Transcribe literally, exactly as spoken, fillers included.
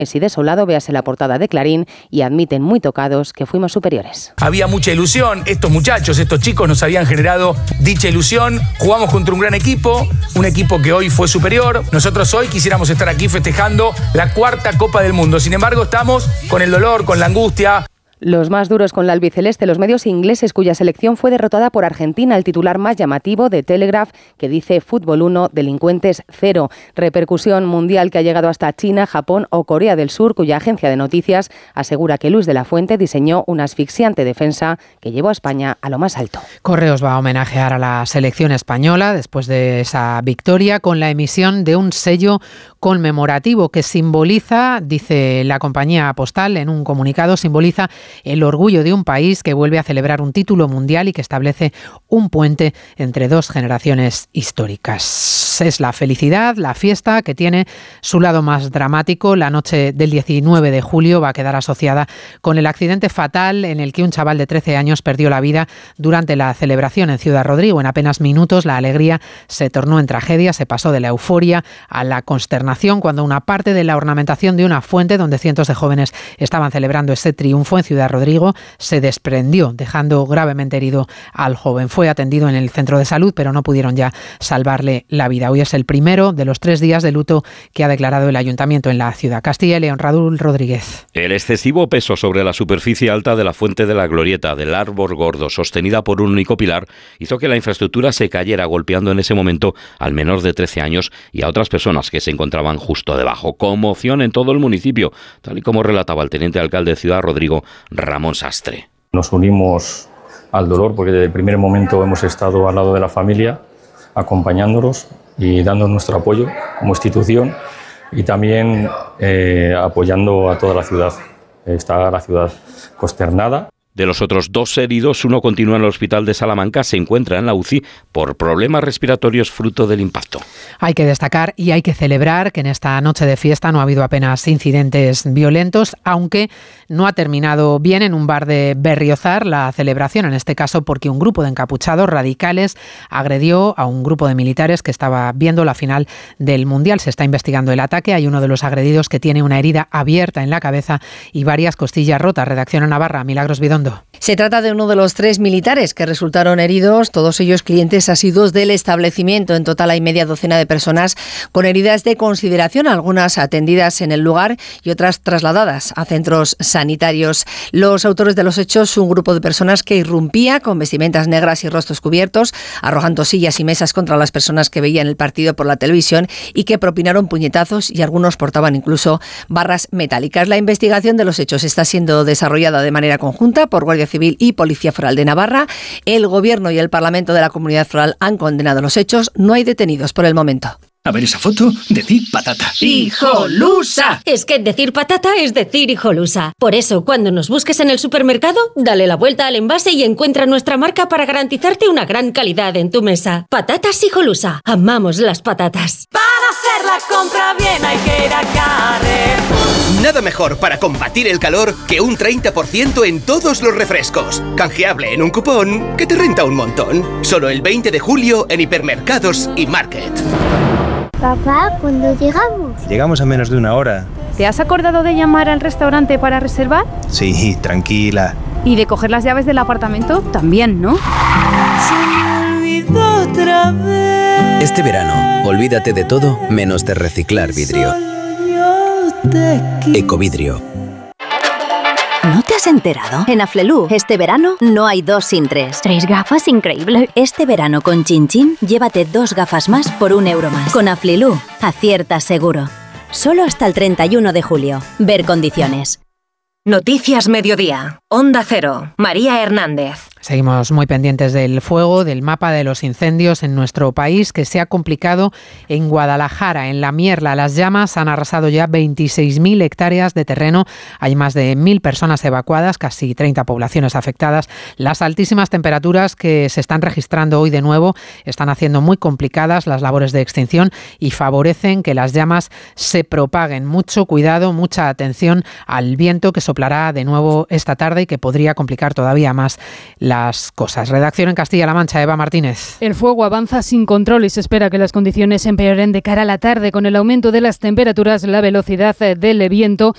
y desolado, véase la portada de Clarín, y admiten muy tocados que fuimos superiores. Había mucha ilusión, estos muchachos, estos chicos nos habían generado dicha ilusión, jugamos contra un gran equipo, un equipo que hoy fue superior, nosotros hoy quisiéramos estar aquí festejando la cuarta Copa del Mundo, sin embargo estamos con el dolor, con la angustia. Los más duros con la albiceleste, los medios ingleses cuya selección fue derrotada por Argentina, el titular más llamativo de Telegraph, que dice fútbol uno, delincuentes cero. Repercusión mundial que ha llegado hasta China, Japón o Corea del Sur, cuya agencia de noticias asegura que Luis de la Fuente diseñó una asfixiante defensa que llevó a España a lo más alto. Correos va a homenajear a la selección española después de esa victoria con la emisión de un sello conmemorativo que simboliza, dice la compañía postal en un comunicado, simboliza el orgullo de un país que vuelve a celebrar un título mundial y que establece un puente entre dos generaciones históricas. Es la felicidad, la fiesta que tiene su lado más dramático. La noche del diecinueve de julio va a quedar asociada con el accidente fatal en el que un chaval de trece años perdió la vida durante la celebración en Ciudad Rodrigo. En apenas minutos la alegría se tornó en tragedia, se pasó de la euforia a la consternación cuando una parte de la ornamentación de una fuente donde cientos de jóvenes estaban celebrando ese triunfo en Ciudad Rodrigo se desprendió, dejando gravemente herido al joven. Fue atendido en el centro de salud, pero no pudieron ya salvarle la vida. Hoy es el primero de los tres días de luto que ha declarado el ayuntamiento en la ciudad. Castilla y León, Raúl Rodríguez. El excesivo peso sobre la superficie alta de la fuente de la Glorieta del Árbol Gordo, sostenida por un único pilar, hizo que la infraestructura se cayera, golpeando en ese momento al menor de trece años y a otras personas que se encontraban justo debajo. Conmoción en todo el municipio, tal y como relataba el teniente alcalde de Ciudad Rodrigo, Ramón Sastre. Nos unimos al dolor porque desde el primer momento hemos estado al lado de la familia, acompañándolos y dando nuestro apoyo como institución y también eh, apoyando a toda la ciudad. Está la ciudad consternada. De los otros dos heridos, uno continúa en el hospital de Salamanca, se encuentra en la U C I por problemas respiratorios fruto del impacto. Hay que destacar y hay que celebrar que en esta noche de fiesta no ha habido apenas incidentes violentos, aunque no ha terminado bien en un bar de Berriozar la celebración, en este caso porque un grupo de encapuchados radicales agredió a un grupo de militares que estaba viendo la final del Mundial. Se está investigando el ataque. Hay uno de los agredidos que tiene una herida abierta en la cabeza y varias costillas rotas. Redacción en Navarra, Milagros Bidón. Se trata de uno de los tres militares que resultaron heridos, todos ellos clientes asiduos del establecimiento. En total hay media docena de personas con heridas de consideración, algunas atendidas en el lugar y otras trasladadas a centros sanitarios. Los autores de los hechos, un grupo de personas que irrumpía con vestimentas negras y rostros cubiertos, arrojando sillas y mesas contra las personas que veían el partido por la televisión y que propinaron puñetazos y algunos portaban incluso barras metálicas. La investigación de los hechos está siendo desarrollada de manera conjunta por Guardia Civil y Policía Foral de Navarra. El Gobierno y el Parlamento de la Comunidad Foral han condenado los hechos. No hay detenidos por el momento. A ver esa foto, decir patata. ¡Hijolusa! Es que decir patata es decir hijolusa. Por eso, cuando nos busques en el supermercado, dale la vuelta al envase y encuentra nuestra marca para garantizarte una gran calidad en tu mesa. Patatas Hijolusa. Amamos las patatas. Para hacer la compra bien hay que ir a Carrefour. Nada mejor para combatir el calor que un treinta por ciento en todos los refrescos. Canjeable en un cupón que te renta un montón. Solo el veinte de julio en hipermercados y Market. Papá, ¿cuándo llegamos? Llegamos a menos de una hora. ¿Te has acordado de llamar al restaurante para reservar? Sí, tranquila. ¿Y de coger las llaves del apartamento? También, ¿no? Se me olvidó otra vez. Este verano, olvídate de todo menos de reciclar vidrio. Ecovidrio. ¿No te has enterado? En Aflelu, este verano no hay dos sin tres. ¿Tres gafas? Increíble. Este verano con Chin Chin, llévate dos gafas más por un euro más. Con Aflelu, acierta seguro. Solo hasta el treinta y uno de julio. Ver condiciones. Noticias Mediodía. Onda Cero. María Hernández. Seguimos muy pendientes del fuego, del mapa de los incendios en nuestro país, que se ha complicado en Guadalajara. En La Mierla, las llamas han arrasado ya veintiséis mil hectáreas de terreno. Hay más de mil personas evacuadas, casi treinta poblaciones afectadas. Las altísimas temperaturas que se están registrando hoy de nuevo están haciendo muy complicadas las labores de extinción y favorecen que las llamas se propaguen. Mucho cuidado, mucha atención al viento que soplará de nuevo esta tarde y que podría complicar todavía más las cosas. Redacción en Castilla-La Mancha, Eva Martínez. El fuego avanza sin control y se espera que las condiciones empeoren de cara a la tarde. Con el aumento de las temperaturas, la velocidad del viento